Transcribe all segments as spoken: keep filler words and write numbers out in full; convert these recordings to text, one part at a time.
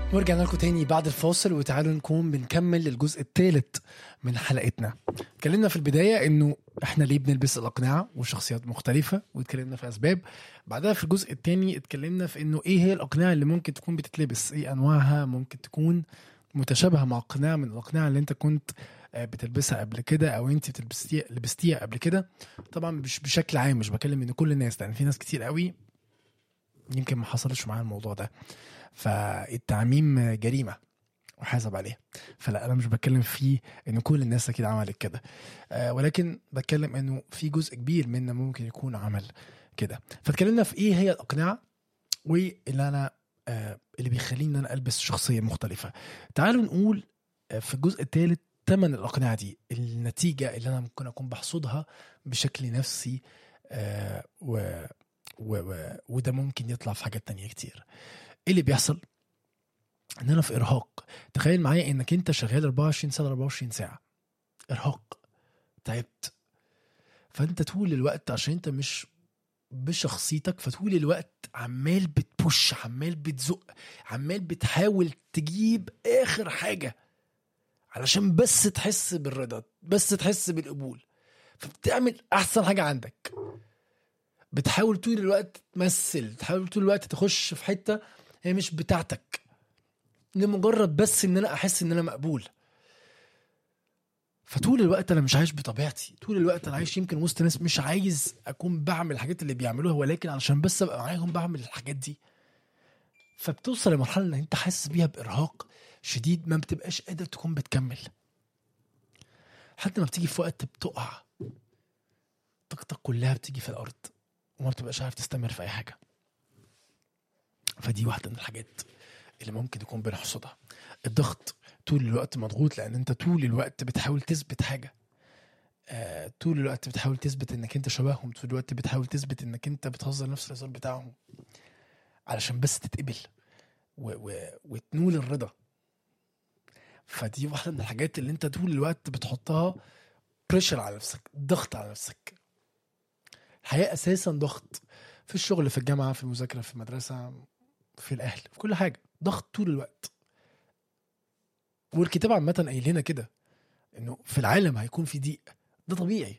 ورجعنا لكم تاني بعد الفاصل، وتعالوا نكون بنكمل الجزء الثالث من حلقتنا. اتكلمنا في البداية انه احنا ليه بنلبس الاقنعة وشخصيات مختلفة، واتكلمنا في اسباب. بعدها في الجزء الثاني اتكلمنا في انه ايه هي الاقنعة اللي ممكن تكون بتتلبس، ايه انواعها، ممكن تكون متشابهة مع اقنعة من الاقنعة اللي انت كنت بتلبسها قبل كده او انت بتلبستيها لبستيها قبل كده. طبعا مش بشكل عام، مش بكلم ان كل الناس، لان في ناس كتير قوي يمكن ما حصلش معاها الموضوع ده، فالتعميم جريمة وحاسب عليها. فلا، انا مش بتكلم فيه ان كل الناس اكيد عملت كده، أه ولكن بتكلم انه في جزء كبير منا ممكن يكون عمل كده. فاتكلمنا في ايه هي الاقنعة، واللي انا أه اللي بيخليني انا البس شخصية مختلفة. تعالوا نقول أه في الجزء الثالث ثمن الاقنعة دي، النتيجة اللي انا ممكن اكون بحصدها بشكل نفسي، أه و و و وده ممكن يطلع في حاجات تانية كتير. ايه اللي بيحصل؟ ان انا في ارهاق. تخيل معايا انك انت شغال أربعة وعشرين ساعه أربعة وعشرين ساعه، ارهاق، تعبت. فانت طول الوقت عشان انت مش بشخصيتك، فطول الوقت عمال بتبوش، عمال بتزق، عمال بتحاول تجيب اخر حاجه علشان بس تحس بالرضا، بس تحس بالقبول. فبتعمل احسن حاجه عندك، بتحاول طول الوقت تمثل، بتحاول طول الوقت تخش في حته هي مش بتاعتك، لمجرد بس ان انا احس ان انا مقبول. فطول الوقت انا مش عايش بطبيعتي، طول الوقت انا عايش يمكن وسط ناس مش عايز اكون بعمل الحاجات اللي بيعملوها، ولكن علشان بس ابقى معاهم بعمل الحاجات دي. فبتوصل لمرحله ان انت حاسس بيها بارهاق شديد، ما بتبقاش قادر تكون بتكمل، حتى ما بتيجي في وقت بتقع طاقتك كلها بتيجي في الارض، وما بتبقاش عارف تستمر في اي حاجه. فدي واحده من الحاجات اللي ممكن يكون بنحصدها. الضغط، طول الوقت مضغوط لان انت طول الوقت بتحاول تثبت حاجه، آه، طول الوقت بتحاول تثبت انك انت شبههم، طول الوقت بتحاول تثبت انك انت بتهزر نفس الهزار بتاعهم علشان بس تتقبل و... و... وتنول الرضا. فدي واحده من الحاجات اللي انت طول الوقت بتحطها بريشر على نفسك، ضغط على نفسك. الحياه اساسا ضغط، في الشغل، في الجامعه، في المذاكره، في المدرسه، في الاهل، في كل حاجه ضغط طول الوقت. والكتاب عامه قايل لنا كده انه في العالم هيكون في ضيق، ده طبيعي.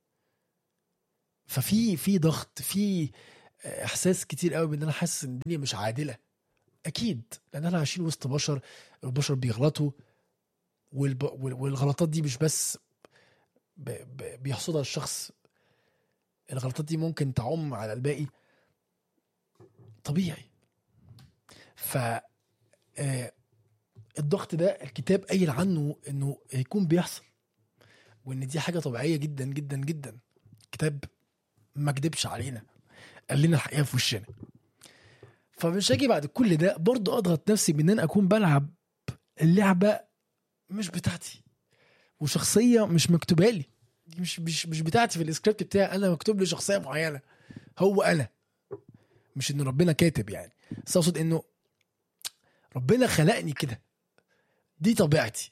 ففي في ضغط، في احساس كتير قوي بان انا حاسس ان الدنيا مش عادله، اكيد لان احنا عايشين وسط بشر، البشر بيغلطوا، والب... والغلطات دي مش بس ب... ب... بيحصدها الشخص، الغلطات دي ممكن تعم على الباقي، طبيعي. ف آه، الضغط ده الكتاب قايل عنه انه هيكون بيحصل، وان دي حاجه طبيعيه جدا جدا جدا. الكتاب ما كدبش علينا، قال لنا الحقيقه في وشنا. فمش هاجي بعد كل ده برضو اضغط نفسي بان انا اكون بلعب اللعبه مش بتاعتي، وشخصيه مش مكتوبه لي، دي مش مش مش بتاعتي في السكريبت بتاعي، انا مكتوب لي شخصيه معينه، هو انا، مش ان ربنا كاتب يعني، بس اقصد انه ربنا خلقني كده، دي طبيعتي.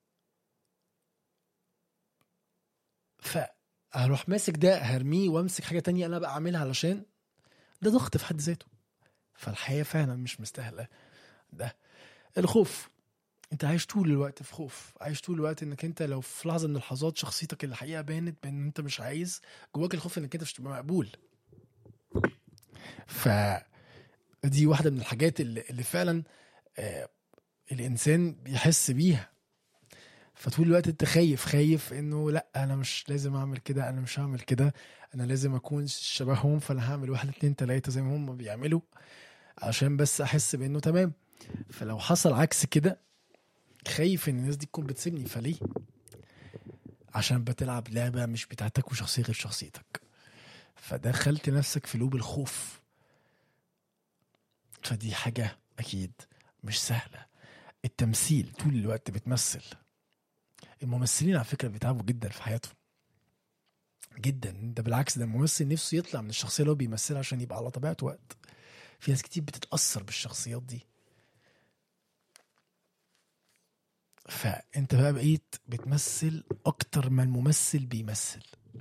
فهروح ماسك ده هرميه وامسك حاجه تانية انا بقى اعملها، علشان ده ضغط في حد ذاته. فالحياه فعلا مش مستاهله ده. الخوف، انت عايش طول الوقت في خوف، عايش طول الوقت انك انت لو في لحظه من اللحظات شخصيتك اللي الحقيقه بانت بان انت مش عايز، جواك الخوف انك انت مش تبقى مقبول. فدي واحده من الحاجات اللي, اللي فعلا آه الانسان بيحس بيها. فطول الوقت انت خايف، خايف انه لا انا مش لازم اعمل كده، انا مش هعمل كده، انا لازم اكون شبههم، فانا هعمل واحد اتنين تلاته زي ما هم بيعملوا عشان بس احس بانه تمام. فلو حصل عكس كده، خايف ان الناس دي تكون بتسيبني. فليه؟ عشان بتلعب لعبة مش بتاعتك وشخصية غير شخصيتك، فدخلت نفسك في لوب الخوف. فدي حاجة أكيد مش سهلة. التمثيل، طول الوقت بتمثل. الممثلين على فكرة بيتعبوا جدا في حياتهم جدا، ده بالعكس، ده الممثل نفسه يطلع من الشخصية اللي هو بيمثلها عشان يبقى على طبيعته. وقت في ناس كتير بتتأثر بالشخصيات دي، فانت بقى بقيت بتمثل اكتر ما الممثل بيمثل،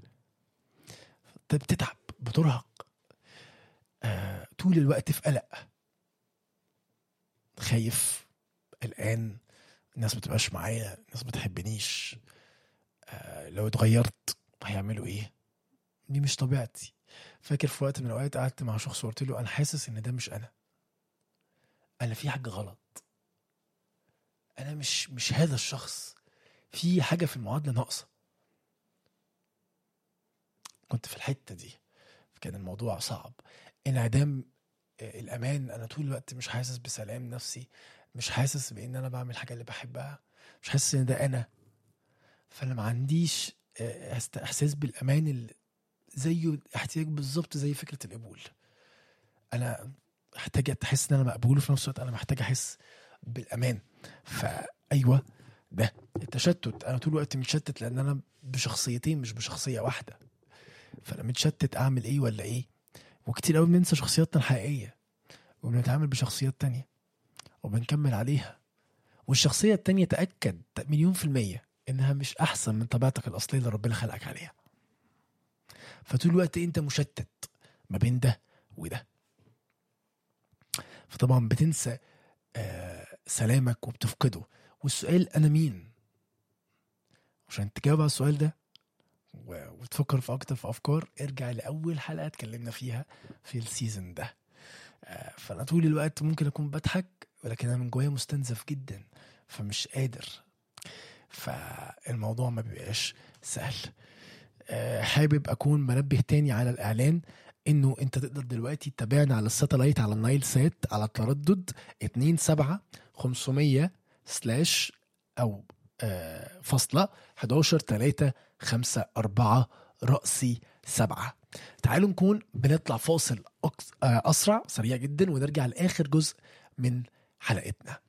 انت بتتعب، بترهق، آه، طول الوقت في قلق، خايف، الآن الناس بتبقاش معايا، الناس بتحبنيش، آه لو اتغيرت هيعملوا ايه؟ دي مش طبيعتي. فاكر في وقت من الأوقات قعدت مع شخص وقلت له أنا حاسس إن ده مش أنا، أنا في حاجة غلط، أنا مش مش هذا الشخص، في حاجة في المعادلة ناقصة. كنت في الحتة دي، كان الموضوع صعب، انعدام الأمان. أنا طول الوقت مش حاسس بسلام نفسي، مش حاسس بإن أنا بعمل حاجة اللي بحبها، مش حاسس إن ده أنا. فأنا ما عنديش إحساس بالأمان اللي زيه احتياج بالظبط زي فكرة القبول. أنا محتاج أحس إن أنا مقبول، وفي نفس الوقت أنا محتاج أحس بالأمان. فأيوة ده التشتت، أنا طول الوقت متشتت لأن أنا بشخصيتين مش بشخصية واحدة. فأنا متشتت أعمل إيه ولا إيه. وكتير قوي بننسى شخصياتنا الحقيقية وبنتعامل بشخصيات تانية وبنكمل عليها، والشخصية التانية تأكد مليون في المية إنها مش أحسن من طبيعتك الأصلية اللي ربنا خلقك عليها. فطول الوقت أنت مشتت ما بين ده وده، فطبعا بتنسى آه سلامك وبتفقده. والسؤال أنا مين؟ عشان تجاوب على السؤال ده وتفكر في أكتر في أفكار، ارجع لأول حلقة اتكلمنا فيها في السيزن ده. آه فأنا طول الوقت ممكن أكون بضحك ولكن أنا من جوايا مستنزف جدا، فمش قادر، فالموضوع ما بيبقاش سهل. أه حابب أكون منبه تاني على الإعلان إنه أنت تقدر دلوقتي تتابعنا على الساتلايت على النايل سات على التردد اتنين سبعة خمسمية سلاش أو أه فاصلة حداشر تلاتة خمسة أربعة رأسي سبعة. تعالوا نكون بنطلع فاصل أسرع سريع جدا ونرجع لآخر جزء من حلقتنا.